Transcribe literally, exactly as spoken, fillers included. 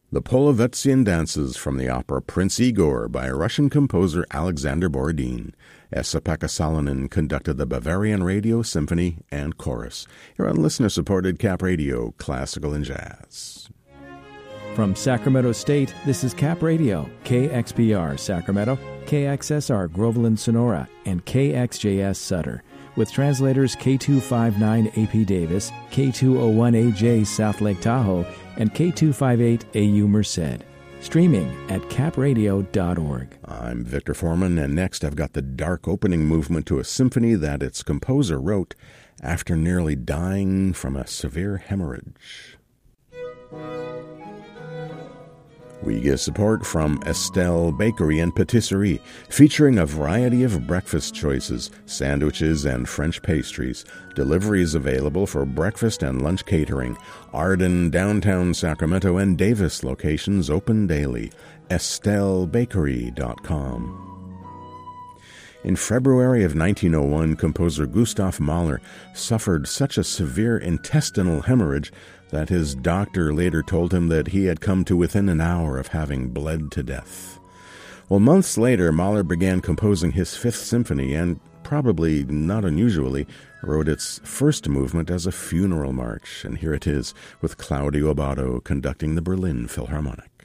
The Polovetzian Dances from the opera Prince Igor by Russian composer Alexander Borodin. Esa-Pekka Salonen conducted the Bavarian Radio Symphony and Chorus. Here on listener-supported Cap Radio, Classical and Jazz. From Sacramento State, this is Cap Radio, K X P R Sacramento, K X S R Groveland Sonora, and K X J S Sutter, with translators K two fifty-nine A P Davis, K two oh one A J South Lake Tahoe, and K two fifty-eight A U Merced. Streaming at cap radio dot org. I'm Victor Foreman, and next I've got the dark opening movement to a symphony that its composer wrote after nearly dying from a severe hemorrhage. We get support from Estelle Bakery and Patisserie, featuring a variety of breakfast choices, sandwiches, and French pastries. Deliveries available for breakfast and lunch catering. Arden, downtown Sacramento, and Davis locations open daily. estelle bakery dot com. In February of nineteen oh one, composer Gustav Mahler suffered such a severe intestinal hemorrhage that his doctor later told him that he had come to within an hour of having bled to death. Well, months later, Mahler began composing his Fifth Symphony and, probably not unusually, wrote its first movement as a funeral march, and here it is with Claudio Abbado conducting the Berlin Philharmonic.